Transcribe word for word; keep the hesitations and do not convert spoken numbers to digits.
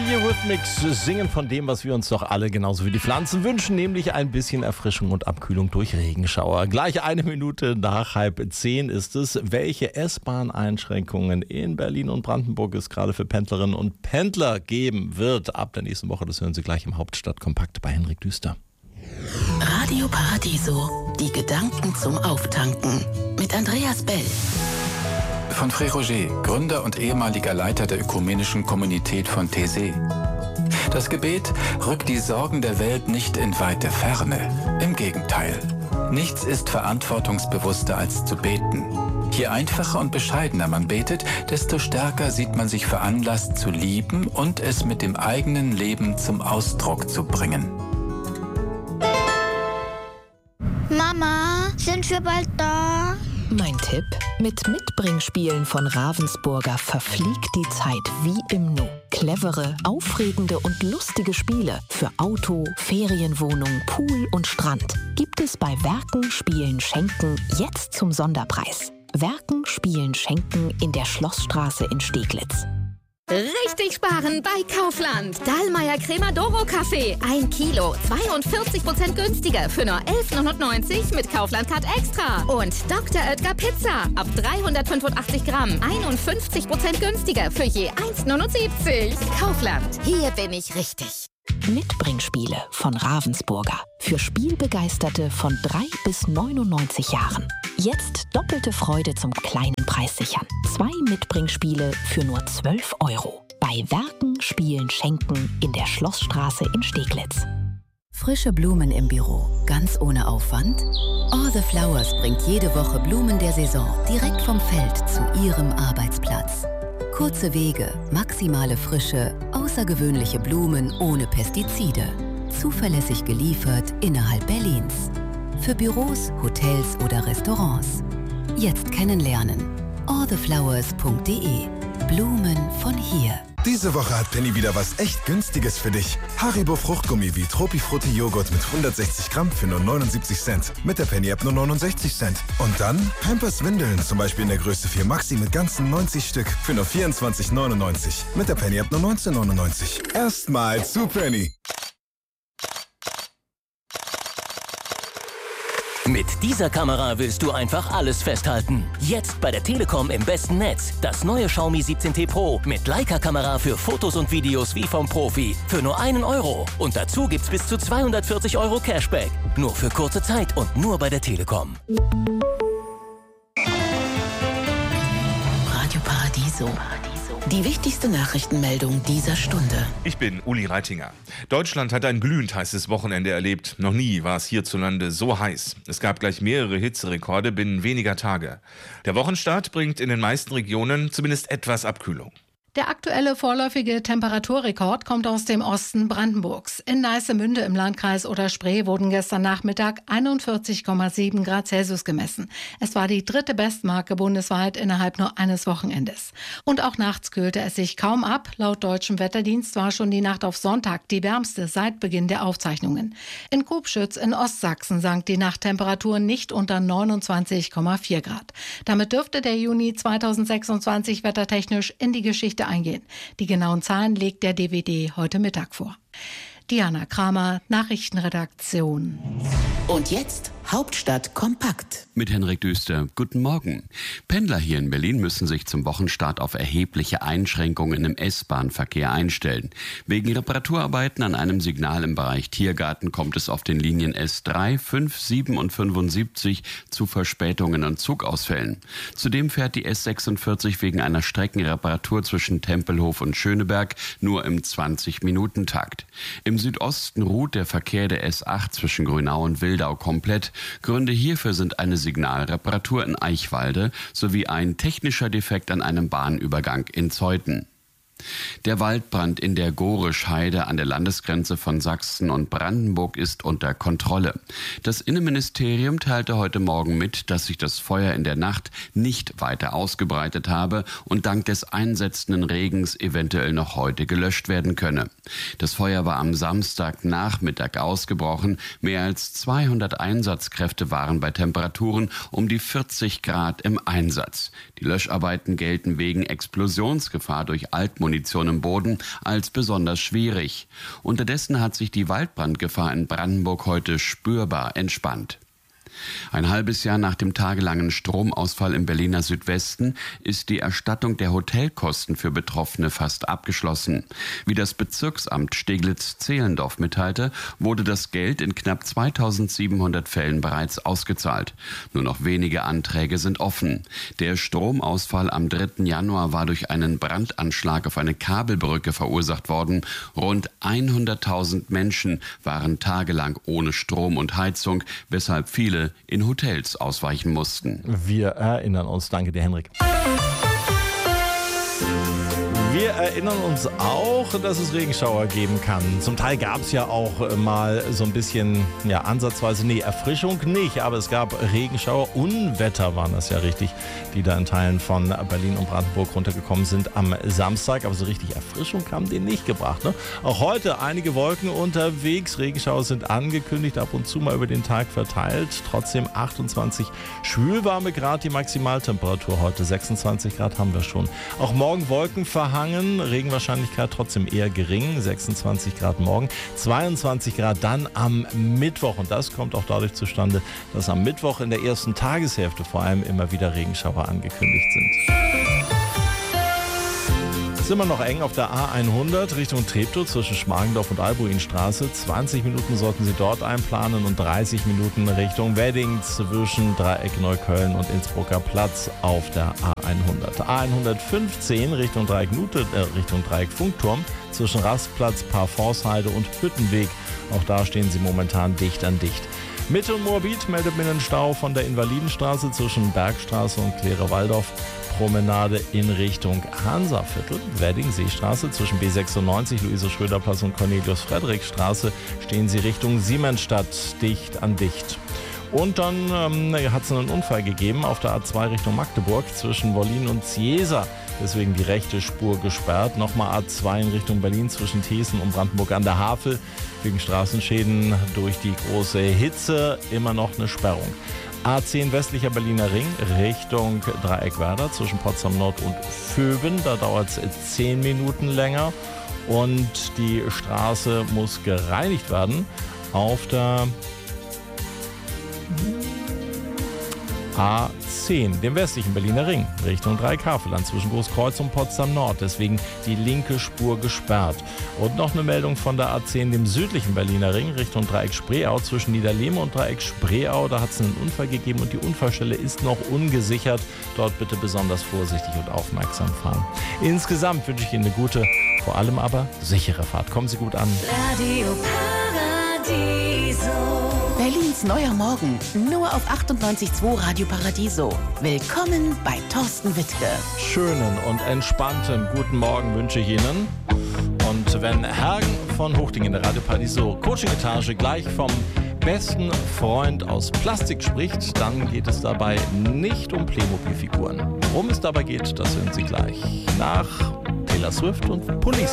Die Eurythmics singen von dem, was wir uns doch alle genauso wie die Pflanzen wünschen, nämlich ein bisschen Erfrischung und Abkühlung durch Regenschauer. Gleich eine Minute nach halb zehn ist es. Welche S-Bahn-Einschränkungen in Berlin und Brandenburg es gerade für Pendlerinnen und Pendler geben wird ab der nächsten Woche, das hören Sie gleich im Hauptstadtkompakt bei Henrik Düster. Radio Paradiso, die Gedanken zum Auftanken mit Andreas Bell. Von Frère Roger, Gründer und ehemaliger Leiter der ökumenischen Kommunität von Thésée. Das Gebet rückt die Sorgen der Welt nicht in weite Ferne. Im Gegenteil. Nichts ist verantwortungsbewusster als zu beten. Je einfacher und bescheidener man betet, desto stärker sieht man sich veranlasst zu lieben und es mit dem eigenen Leben zum Ausdruck zu bringen. Mama, sind wir bald da? Mein Tipp: Mit Mitbringspielen von Ravensburger verfliegt die Zeit wie im Nu. Clevere, aufregende und lustige Spiele für Auto, Ferienwohnung, Pool und Strand gibt es bei Werken, Spielen, Schenken jetzt zum Sonderpreis. Werken, Spielen, Schenken in der Schlossstraße in Steglitz. Richtig sparen bei Kaufland. Dallmayr Cremadoro Kaffee. Ein Kilo, zweiundvierzig Prozent günstiger für nur elf neunundneunzig mit Kaufland Card Extra. Und Doktor Oetker Pizza. Ab dreihundertfünfundachtzig Gramm. einundfünfzig Prozent günstiger für je eins neunundsiebzig. Kaufland. Hier bin ich richtig. Mitbringspiele von Ravensburger. Für Spielbegeisterte von drei bis neunundneunzig Jahren. Jetzt doppelte Freude zum kleinen Preis sichern. Zwei Mitbringspiele für nur zwölf Euro. Bei Werken, Spielen, Schenken in der Schlossstraße in Steglitz. Frische Blumen im Büro, ganz ohne Aufwand? All the Flowers bringt jede Woche Blumen der Saison direkt vom Feld zu Ihrem Arbeitsplatz. Kurze Wege, maximale Frische, außergewöhnliche Blumen ohne Pestizide. Zuverlässig geliefert innerhalb Berlins. Für Büros, Hotels oder Restaurants. Jetzt kennenlernen. all the flowers punkt de. Blumen von hier. Diese Woche hat Penny wieder was echt Günstiges für dich. Haribo Fruchtgummi wie Tropifrutti Joghurt mit hundertsechzig Gramm für nur neunundsiebzig Cent. Mit der Penny-App nur neunundsechzig Cent. Und dann Pampers Windeln, zum Beispiel in der Größe vier Maxi mit ganzen neunzig Stück für nur vierundzwanzig neunundneunzig. Mit der Penny-App nur neunzehn neunundneunzig. Erstmal zu Penny. Mit dieser Kamera willst du einfach alles festhalten. Jetzt bei der Telekom im besten Netz. Das neue Xiaomi siebzehn T Pro mit Leica-Kamera für Fotos und Videos wie vom Profi. Für nur einen Euro. Und dazu gibt's bis zu zweihundertvierzig Euro Cashback. Nur für kurze Zeit und nur bei der Telekom. Radio Paradiso. Die wichtigste Nachrichtenmeldung dieser Stunde. Ich bin Uli Reitinger. Deutschland hat ein glühend heißes Wochenende erlebt. Noch nie war es hierzulande so heiß. Es gab gleich mehrere Hitzerekorde binnen weniger Tage. Der Wochenstart bringt in den meisten Regionen zumindest etwas Abkühlung. Der aktuelle vorläufige Temperaturrekord kommt aus dem Osten Brandenburgs. In Neissemünde im Landkreis Oder-Spree wurden gestern Nachmittag einundvierzig Komma sieben Grad Celsius gemessen. Es war die dritte Bestmarke bundesweit innerhalb nur eines Wochenendes. Und auch nachts kühlte es sich kaum ab. Laut deutschem Wetterdienst war schon die Nacht auf Sonntag die wärmste seit Beginn der Aufzeichnungen. In Kubschütz in Ostsachsen sank die Nachttemperatur nicht unter neunundzwanzig Komma vier Grad. Damit dürfte der Juni zweitausendsechsundzwanzig wettertechnisch in die Geschichte eingehen. Die genauen Zahlen legt der D W D heute Mittag vor. Diana Kramer, Nachrichtenredaktion. Und jetzt Hauptstadt kompakt. Mit Henrik Düster. Guten Morgen. Pendler hier in Berlin müssen sich zum Wochenstart auf erhebliche Einschränkungen im S-Bahn-Verkehr einstellen. Wegen Reparaturarbeiten an einem Signal im Bereich Tiergarten kommt es auf den Linien S drei, fünf, sieben und fünfundsiebzig zu Verspätungen und Zugausfällen. Zudem fährt die S sechsundvierzig wegen einer Streckenreparatur zwischen Tempelhof und Schöneberg nur im zwanzig-Minuten-Takt. Im Südosten ruht der Verkehr der S acht zwischen Grünau und Wildau komplett. Gründe hierfür sind eine Signalreparatur in Eichwalde sowie ein technischer Defekt an einem Bahnübergang in Zeuthen. Der Waldbrand in der Gorischheide an der Landesgrenze von Sachsen und Brandenburg ist unter Kontrolle. Das Innenministerium teilte heute Morgen mit, dass sich das Feuer in der Nacht nicht weiter ausgebreitet habe und dank des einsetzenden Regens eventuell noch heute gelöscht werden könne. Das Feuer war am Samstagnachmittag ausgebrochen. Mehr als zweihundert Einsatzkräfte waren bei Temperaturen um die vierzig Grad im Einsatz. Die Löscharbeiten gelten wegen Explosionsgefahr durch Altmodelle Schrotmunition im Boden als besonders schwierig. Unterdessen hat sich die Waldbrandgefahr in Brandenburg heute spürbar entspannt. Ein halbes Jahr nach dem tagelangen Stromausfall im Berliner Südwesten ist die Erstattung der Hotelkosten für Betroffene fast abgeschlossen. Wie das Bezirksamt Steglitz-Zehlendorf mitteilte, wurde das Geld in knapp zweitausendsiebenhundert Fällen bereits ausgezahlt. Nur noch wenige Anträge sind offen. Der Stromausfall am dritten Januar war durch einen Brandanschlag auf eine Kabelbrücke verursacht worden. Rund hunderttausend Menschen waren tagelang ohne Strom und Heizung, weshalb viele in Hotels ausweichen mussten. Wir erinnern uns. Danke dir, Henrik. Wir erinnern uns auch, dass es Regenschauer geben kann. Zum Teil gab es ja auch mal so ein bisschen, ja, ansatzweise, nee, Erfrischung nicht, aber es gab Regenschauer, Unwetter waren das ja richtig, die da in Teilen von Berlin und Brandenburg runtergekommen sind am Samstag. Aber so richtig Erfrischung haben die nicht gebracht, ne? Auch heute einige Wolken unterwegs. Regenschauer sind angekündigt, ab und zu mal über den Tag verteilt. Trotzdem achtundzwanzig schwülwarme Grad die Maximaltemperatur heute. sechsundzwanzig Grad haben wir schon. Auch morgen Wolken verhangen. Regenwahrscheinlichkeit trotzdem eher gering, sechsundzwanzig Grad morgen, zweiundzwanzig Grad dann am Mittwoch. Und das kommt auch dadurch zustande, dass am Mittwoch in der ersten Tageshälfte vor allem immer wieder Regenschauer angekündigt sind. Es ist immer noch eng auf der A hundert Richtung Treptow zwischen Schmargendorf und Albuinstraße. zwanzig Minuten sollten Sie dort einplanen und dreißig Minuten Richtung Wedding zwischen Dreieck Neukölln und Innsbrucker Platz auf der A hundert. A hundertfünfzehn Richtung Dreieck Nute, äh, Richtung Dreieck Funkturm zwischen Rastplatz, Parforceheide und Hüttenweg. Auch da stehen Sie momentan dicht an dicht. Mitte und Moabit meldet mir einen Stau von der Invalidenstraße zwischen Bergstraße und Klere-Walldorf. Promenade in Richtung Hansaviertel, Wedding-Seestraße zwischen B sechsundneunzig, Luise-Schröder-Platz und Cornelius-Friedrich-Straße stehen Sie Richtung Siemensstadt dicht an dicht. Und dann ähm, hat es einen Unfall gegeben auf der A zwei Richtung Magdeburg zwischen Wollin und Ziesa. Deswegen die rechte Spur gesperrt. Nochmal A zwei in Richtung Berlin zwischen Thesen und Brandenburg an der Havel. Wegen Straßenschäden durch die große Hitze immer noch eine Sperrung. A zehn westlicher Berliner Ring Richtung Dreieckwerder zwischen Potsdam Nord und Vöben. Da dauert es zehn Minuten länger. Und die Straße muss gereinigt werden auf der A zehn, dem westlichen Berliner Ring, Richtung Dreieck-Havelland zwischen Großkreuz und Potsdam Nord. Deswegen die linke Spur gesperrt. Und noch eine Meldung von der A zehn, dem südlichen Berliner Ring, Richtung Dreieck-Spreeau zwischen Niederlehme und Dreieck-Spreeau. Da hat es einen Unfall gegeben und die Unfallstelle ist noch ungesichert. Dort bitte besonders vorsichtig und aufmerksam fahren. Insgesamt wünsche ich Ihnen eine gute, vor allem aber sichere Fahrt. Kommen Sie gut an. Radio Paradiso. Berlins neuer Morgen, nur auf achtundneunzig Komma zwei Radio Paradiso. Willkommen bei Thorsten Wittke. Schönen und entspannten guten Morgen wünsche ich Ihnen. Und wenn Hergen von Hochding in der Radio Paradiso Coaching-Etage gleich vom besten Freund aus Plastik spricht, dann geht es dabei nicht um Playmobil-Figuren. Worum es dabei geht, das hören Sie gleich nach Taylor Swift und Police.